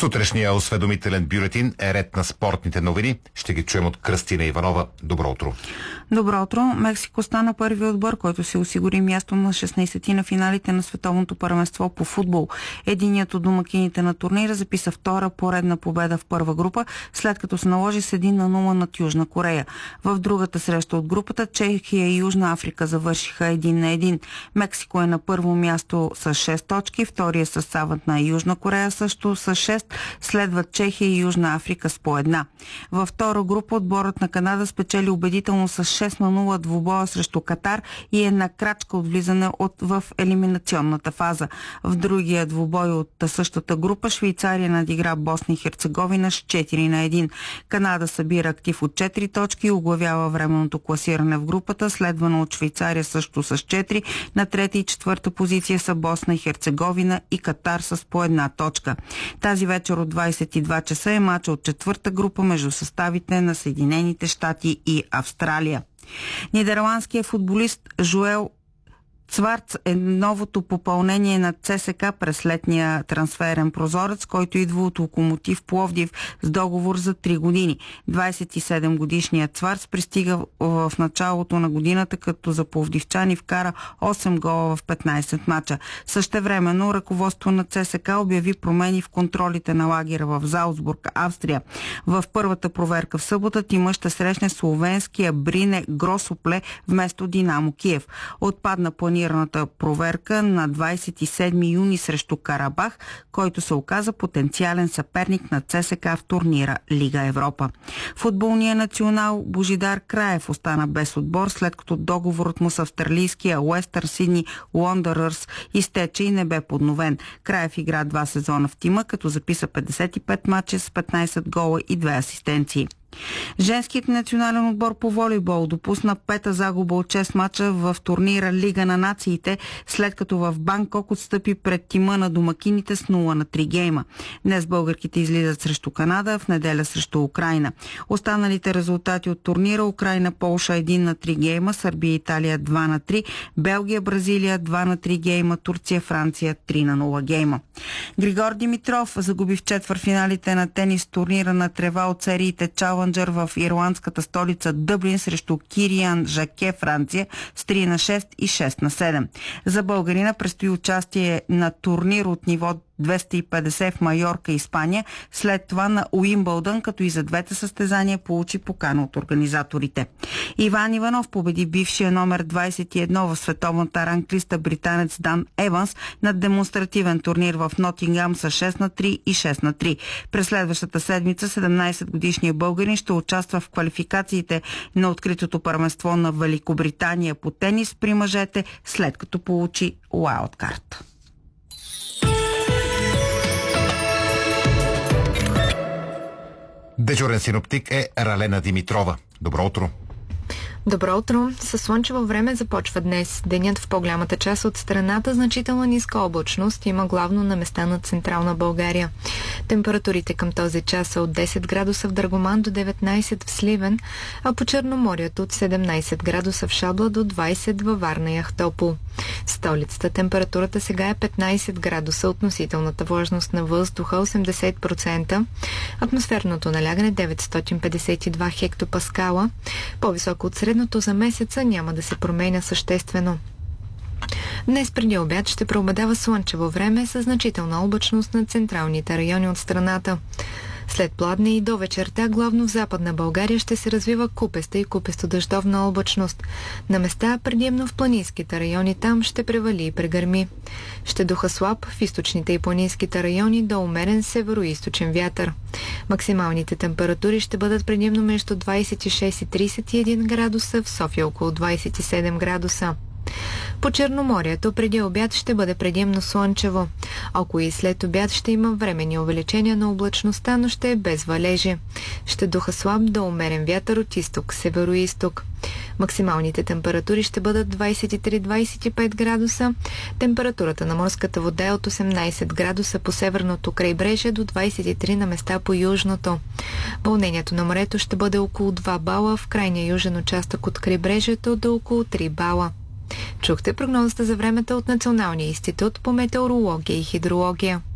Сутрешния осведомителен бюлетин е ред на спортните новини. Ще ги чуем от Кръстина Иванова. Добро утро. Добро утро. Мексико стана първи отбор, който се осигури място на 16-ти на финалите на световното първенство по футбол. Единият от домакините на турнира записа втора поредна победа в първа група, след като се наложи с 1-0 над Южна Корея. В другата среща от групата Чехия и Южна Африка завършиха 1-1. Мексико е на първо място с 6 точки, втория съставът на Южна Корея също с 6, следват Чехия и Южна Африка с по една. Във втора група отборът на Канада спечели убедително с 6-0 двубоя срещу Катар и е на крачка от влизане в елиминационната фаза. В другия двубой от същата група Швейцария надигра Босна и Херцеговина с 4-1. Канада събира актив от 4 точки и оглавява временното класиране в групата, следвано от Швейцария също с 4. На трета и четвърта позиция са Босна и Херцеговина и Катар с по една точка. Тази вечер от 22 часа е матч от четвърта група между съставите на Съединените щати и Австралия. Нидерландският футболист Жоел Цварц е новото попълнение на ЦСКА през летния трансферен прозорец, който идва от Локомотив Пловдив с договор за 3 години. 27-годишният Цварц пристига в началото на годината, като за пловдивчани вкара 8 гола в 15 мача. Същевременно ръководство на ЦСКА обяви промени в контролите на лагера в Залцбург, Австрия. В първата проверка в събота тимът ще срещне словенския Брине Гросопле вместо Динамо Киев. Отпадна планираната проверка на 27 юни срещу Карабах, който се оказа потенциален съперник на ЦСКА в турнира Лига Европа. Футболният национал Божидар Краев остана без отбор, след като договорът му с австралийския Уестър Сидни Уондърърс изтече и не бе подновен. Краев игра 2 сезона в тима, като записа 55 мача с 15 гола и 2 асистенции. Женският национален отбор по волейбол допусна 5-та загуба от 6 мача в турнира Лига на нациите, след като в Банкок отстъпи пред тима на домакините с 0-3 гейма. Днес българките излизат срещу Канада, в неделя срещу Украйна. Останалите резултати от турнира: Украйна, Полша 1-3 гейма, Сърбия, Италия 2-3, Белгия, Бразилия 2-3 гейма, Турция, Франция 3-0 гейма. Григор Димитров загуби в четвъртфиналите на тенис турнира на трева от сериите Чалънджър в ирландската столица Дъблин срещу Кириан Жаке, Франция, с 3-6 и 6-7. За българина предстои участие на турнир от ниво 250 в Майорка, Испания, след това на Уимбълдън, като и за двете състезания получи покана от организаторите. Иван Иванов победи бившия номер 21 в световната ранглиста британец Дан Еванс на демонстративен турнир в Нотингам с 6-3 и 6-3. През следващата седмица 17-годишният българин ще участва в квалификациите на откритото първенство на Великобритания по тенис при мъжете, след като получи уайлдкарт. Дежурен синоптик е Ралена Димитрова. Добро утро. Добро утро! Със слънчево време започва днес. Денят в по-голямата част от страната значително ниска облачност има главно на места на Централна България. Температурите към този час са от 10 градуса в Драгоман до 19 в Сливен, а по Черноморието от 17 градуса в Шабла до 20 във Варна и Ахтопол. В столицата температурата сега е 15 градуса, относителната влажност на въздуха 80%, атмосферното налягане 952 хектопаскала. По-високо от средното за месеца няма да се променя съществено. Днес преди обяд ще преобладава слънчево време с значителна облачност на централните райони от страната. След пладне и до вечерта, главно в Западна България, ще се развива купеста и купесто-дъждовна облачност. На места, предимно в планинските райони, там ще превали и прегърми. Ще духа слаб в източните и планинските райони до умерен северо-източен вятър. Максималните температури ще бъдат предимно между 26 и 31 градуса, в София около 27 градуса. По Черноморието преди обяд ще бъде предимно слънчево. Около и след обяд ще има временни увеличения на облачността, но ще е без валежи. Ще духа слаб до умерен вятър от изток, северо-изток. Максималните температури ще бъдат 23-25 градуса. Температурата на морската вода е от 18 градуса по северното крайбрежие до 23 на места по южното. Вълнението на морето ще бъде около 2 бала, в крайния южен участък от крайбрежието до около 3 бала. Чухте прогнозата за времето от Националния институт по метеорология и хидрология.